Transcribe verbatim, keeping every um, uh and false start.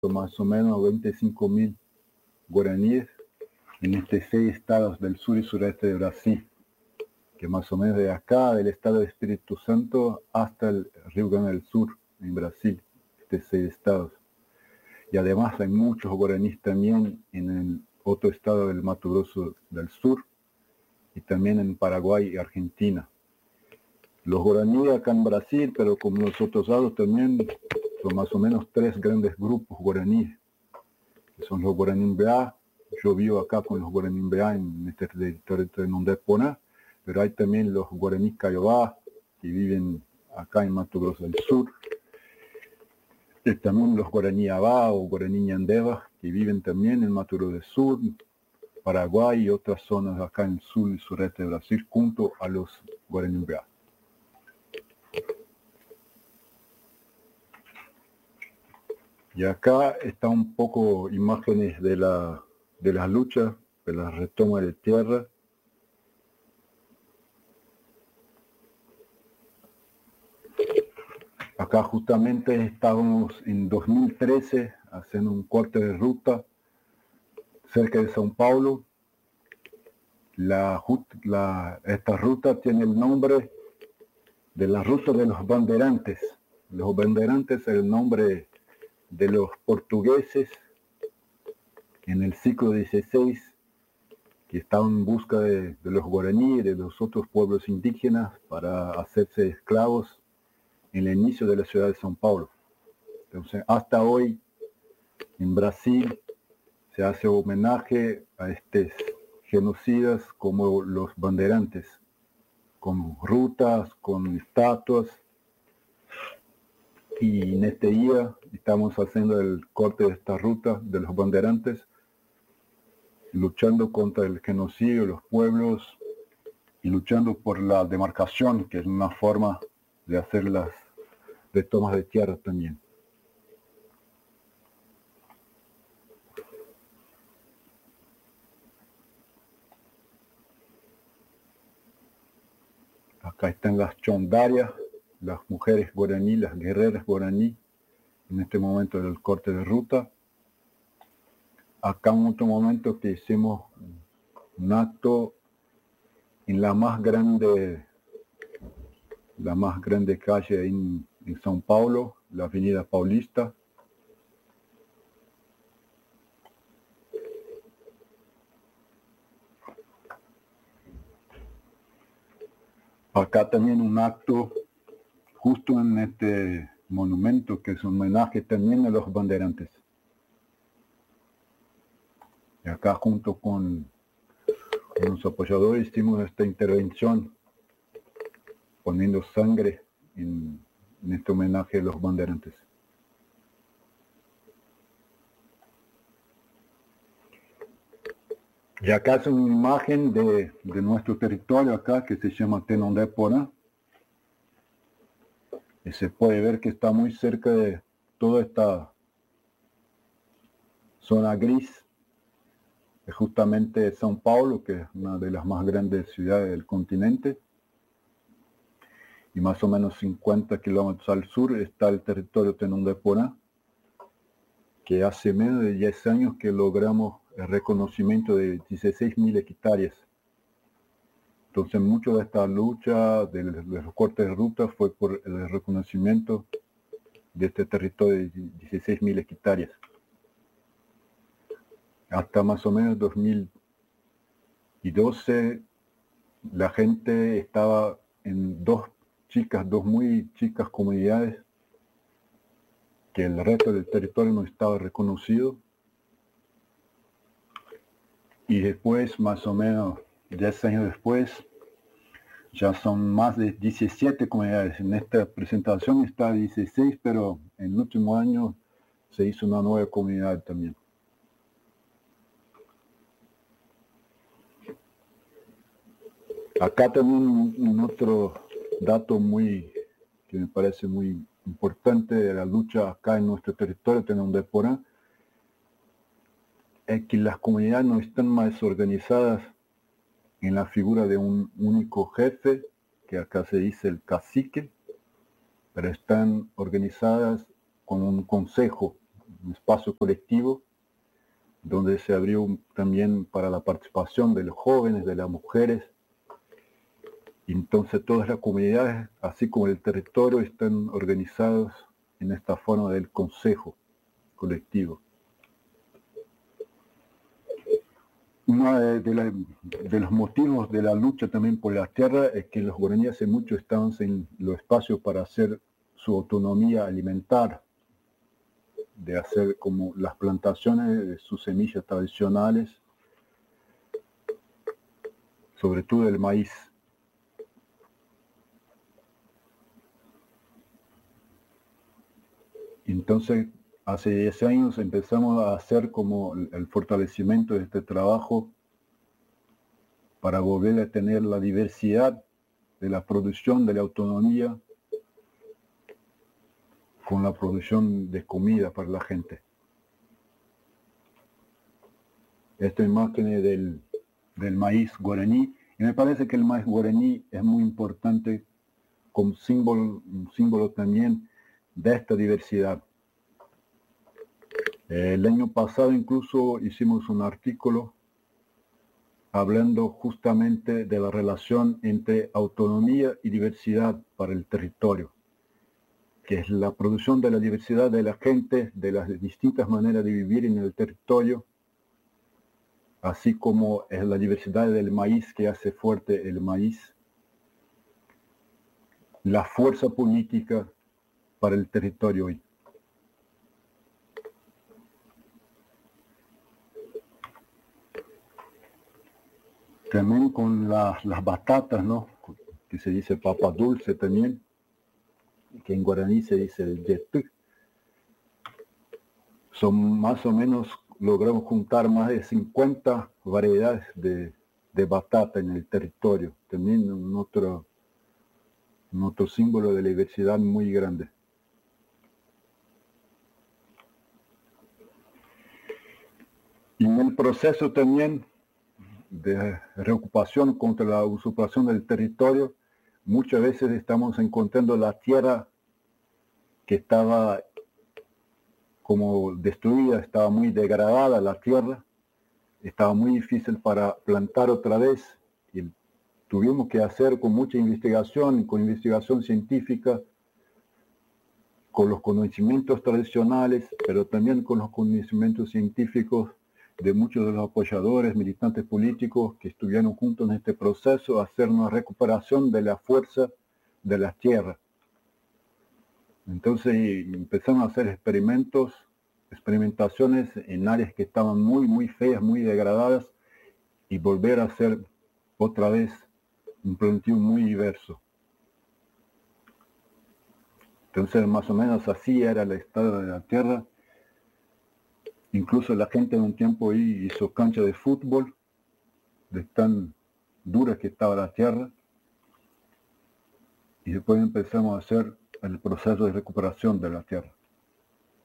más o menos veinticinco mil guaraníes en estos seis estados del sur y sureste de Brasil, que más o menos de acá, del estado de Espíritu Santo, hasta el Río Grande del Sur, en Brasil, estos seis estados. Y además hay muchos guaraníes también en el otro estado del Mato Grosso del Sur, y también en Paraguay y Argentina. Los guaraníes acá en Brasil, pero como los otros lados también, son más o menos tres grandes grupos guaraníes, que son los guaraní-mbeá. Yo vivo acá con los guaraní-mbeá en este territorio de Nondé-Poná, pero hay también los guaraní Caiobá, que viven acá en Mato Grosso del Sur. Y también los guaraní Abá o guaraní Ñandeva, que viven también en Mato Grosso del Sur, Paraguay y otras zonas acá en el sur y sureste de Brasil, junto a los guaraní-mbeá. Y acá está un poco imágenes de la de las luchas, de la retoma de tierra. Acá justamente estábamos en dos mil trece haciendo un corte de ruta cerca de São Paulo. La, la, esta ruta tiene el nombre de la ruta de los bandeirantes. Los bandeirantes es el nombre de los portugueses en el siglo dieciséis, que estaban en busca de, de los guaraníes y de los otros pueblos indígenas para hacerse esclavos en el inicio de la ciudad de São Paulo. Entonces, hasta hoy, en Brasil, se hace homenaje a estos genocidas como los bandeirantes, con rutas, con estatuas. Y en este día estamos haciendo el corte de esta ruta de los bandeirantes, luchando contra el genocidio de los pueblos y luchando por la demarcación, que es una forma de hacer las retomas de tierra también. Acá están las chondarias, las mujeres guaraní, las guerreras guaraní, en este momento del corte de ruta. Acá en otro momento que hicimos un acto en la más grande, la más grande calle en, en São Paulo, la Avenida Paulista. Acá también un acto justo en este monumento que es un homenaje también a los bandeirantes. Y acá junto con, con los apoyadores hicimos esta intervención poniendo sangre en, en este homenaje a los bandeirantes. Y acá es una imagen de, de nuestro territorio acá que se llama Tenondé-Poná. Y se puede ver que está muy cerca de toda esta zona gris, es justamente São Paulo, que es una de las más grandes ciudades del continente. Y más o menos cincuenta kilómetros al sur está el territorio Tenondé-Poná, que hace menos de diez años que logramos el reconocimiento de dieciséis mil hectáreas. Entonces, mucho de esta lucha de los cortes de ruta fue por el reconocimiento de este territorio de dieciséis mil hectáreas. Hasta más o menos dos mil doce, la gente estaba en dos chicas, dos muy chicas comunidades, que el resto del territorio no estaba reconocido. Y después, más o menos diez años después, ya son más de diecisiete comunidades. En esta presentación está dieciséis, pero en el último año se hizo una nueva comunidad también. Acá también un, un otro dato muy, que me parece muy importante de la lucha acá en nuestro territorio, Tenondé-Poná, es que las comunidades no están más organizadas en la figura de un único jefe, que acá se dice el cacique, pero están organizadas con un consejo un espacio colectivo donde se abrió también para la participación de los jóvenes, de las mujeres. Entonces todas las comunidades, así como el territorio, están organizados en esta forma del consejo colectivo. Uno de, de, la, de los motivos de la lucha también por la tierra es que los guaraníes hace mucho estaban en los espacios para hacer su autonomía alimentar, de hacer como las plantaciones de sus semillas tradicionales, sobre todo el maíz. Entonces, hace diez años empezamos a hacer como el fortalecimiento de este trabajo para volver a tener la diversidad de la producción, de la autonomía, con la producción de comida para la gente. Esta imagen es del, del maíz guaraní, y me parece que el maíz guaraní es muy importante como símbolo, un símbolo también de esta diversidad. El año pasado incluso hicimos un artículo hablando justamente de la relación entre autonomía y diversidad para el territorio, que es la producción de la diversidad de la gente, de las distintas maneras de vivir en el territorio, así como es la diversidad del maíz que hace fuerte el maíz, la fuerza política para el territorio hoy. También con las, las batatas, ¿no? Que se dice papa dulce también, que en guaraní se dice el yetú. Son más o menos, logramos juntar más de cincuenta variedades de, de batata en el territorio. También un otro, un otro símbolo de la diversidad muy grande. Y en el proceso también de reocupación contra la usurpación del territorio, muchas veces estamos encontrando la tierra que estaba como destruida, estaba muy degradada la tierra, estaba muy difícil para plantar otra vez, y tuvimos que hacer con mucha investigación, con investigación científica, con los conocimientos tradicionales, pero también con los conocimientos científicos de muchos de los apoyadores, militantes políticos que estuvieron juntos en este proceso, hacer una recuperación de la fuerza de las tierras. Entonces empezamos a hacer experimentos, experimentaciones en áreas que estaban muy, muy feas, muy degradadas, y volver a hacer otra vez un planteo muy diverso. Entonces más o menos así era el estado de la tierra. Incluso la gente en un tiempo ahí hizo cancha de fútbol, de tan dura que estaba la tierra, y después empezamos a hacer el proceso de recuperación de la tierra.